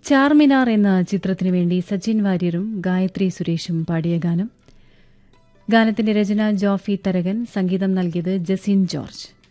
ചാർമിനാർ എന്ന ചിത്രത്തിനു വേണ്ടി സച്ചിൻ വാര്യരും ഗായത്രി സുരേഷും പാടിയ ഗാനം. ഗാനത്തിന്റെ രചന ജോഫി തരകൻ, സംഗീതം നൽകിയത് ജസിൻ ജോർജ്.